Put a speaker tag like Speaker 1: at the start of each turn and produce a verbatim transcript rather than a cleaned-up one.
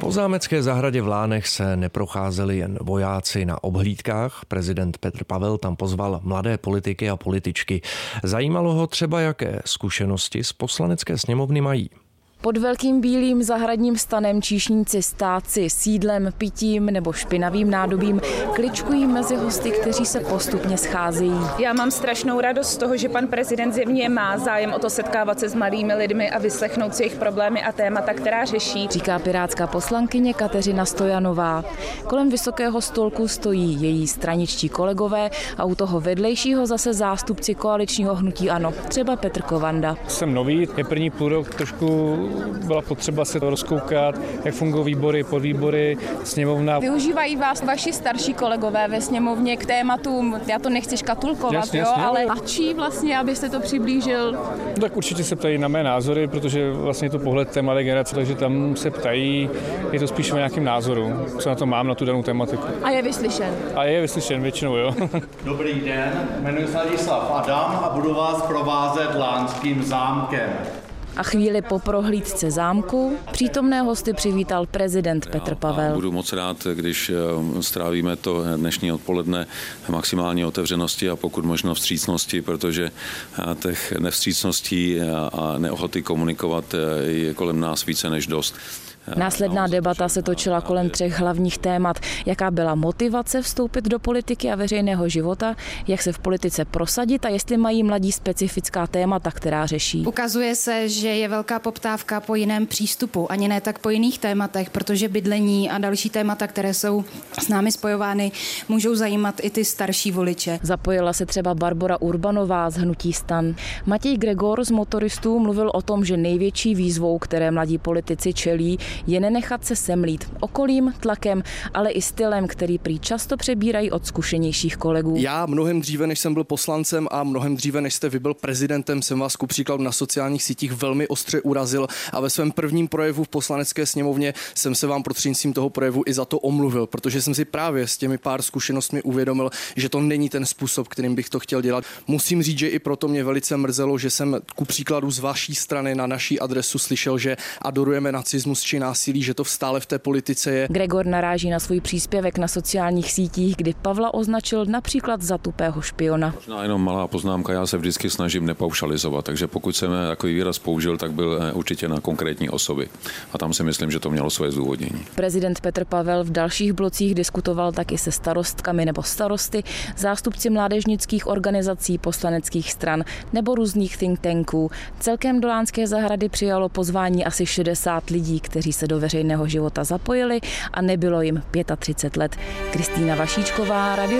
Speaker 1: Po zámecké zahradě v Lánech se neprocházeli jen vojáci na obhlídkách. Prezident Petr Pavel tam pozval mladé politiky a političky. Zajímalo ho třeba, jaké zkušenosti z poslanecké sněmovny mají.
Speaker 2: Pod velkým bílým zahradním stanem číšníci stáci sídlem, pitím nebo špinavým nádobím kličkují mezi hosty, kteří se postupně scházejí.
Speaker 3: Já mám strašnou radost z toho, že pan prezident zjevně má zájem o to setkávat se s mladými lidmi a vyslechnout si jejich problémy a témata, která řeší.
Speaker 2: Říká pirátská poslankyně Kateřina Stojanová. Kolem vysokého stolku stojí její straničtí kolegové a u toho vedlejšího zase zástupci koaličního hnutí ANO, třeba Petr Kovanda.
Speaker 4: Jsem nový, je první půl rok, trošku byla potřeba se rozkoukat, jak fungují výbory, podvýbory, sněmovna.
Speaker 5: Využívají vás vaši starší kolegové ve sněmovně k tématům, já to nechci škatulkovat,
Speaker 4: jasně,
Speaker 5: jo,
Speaker 4: jasně,
Speaker 5: ale tlačí vlastně, abyste to přiblížil?
Speaker 4: No, tak určitě se ptají na mé názory, protože vlastně je to pohled té mladé generace, takže tam se ptají, je to spíš o nějakým názoru, co na to mám, na tu danou tematiku.
Speaker 5: A je vyslyšen?
Speaker 4: A je vyslyšen většinou, jo.
Speaker 6: Dobrý den, jmenuji se Ladislav Adam a budu vás provázet Lánským zámkem.
Speaker 2: A chvíli po prohlídce zámku přítomné hosty přivítal prezident Petr Pavel.
Speaker 7: Budu moc rád, když strávíme to dnešní odpoledne maximální otevřenosti a pokud možno vstřícnosti, protože těch nevstřícností a neochoty komunikovat je kolem nás více než dost.
Speaker 2: Následná debata se točila kolem třech hlavních témat. Jaká byla motivace vstoupit do politiky a veřejného života, jak se v politice prosadit a jestli mají mladí specifická témata, která řeší.
Speaker 8: Ukazuje se, že je velká poptávka po jiném přístupu, ani ne tak po jiných tématech, protože bydlení a další témata, které jsou s námi spojovány, můžou zajímat i ty starší voliče.
Speaker 2: Zapojila se třeba Barbora Urbanová z hnutí STAN. Matěj Gregor z Motoristů mluvil o tom, že největší výzvou, které mladí politici čelí, je nenechat se semlít okolím, tlakem, ale i stylem, který prý často přebírají od zkušenějších kolegů.
Speaker 9: Já mnohem dříve, než jsem byl poslancem a mnohem dříve, než jste vy byl prezidentem, jsem vás ku příkladu na sociálních sítích velmi ostře urazil a ve svém prvním projevu v poslanecké sněmovně jsem se vám prostřednictvím toho projevu i za to omluvil, protože jsem si právě s těmi pár zkušenostmi uvědomil, že to není ten způsob, kterým bych to chtěl dělat. Musím říct, že i proto mě velice mrzelo, že jsem ku příkladu z vaší strany na naší adresu slyšel, že adorujeme nacismus či násilí, že to stále v té politice je.
Speaker 2: Gregor naráží na svůj příspěvek na sociálních sítích, kdy Pavla označil například za tupého špiona.
Speaker 7: Možná jenom malá poznámka, já se vždycky snažím nepaušalizovat, takže pokud jsem takový výraz použil, tak byl určitě na konkrétní osoby. A tam si myslím, že to mělo své zdůvodnění.
Speaker 2: Prezident Petr Pavel v dalších blocích diskutoval taky se starostkami nebo starosty, zástupci mládežnických organizací, poslaneckých stran nebo různých think tanků. Celkem do Lánské zahrady přijalo pozvání asi šedesát lidí, kteří se do veřejného života zapojili a nebylo jim třicet pět let. Kristýna Vašíčková, Radio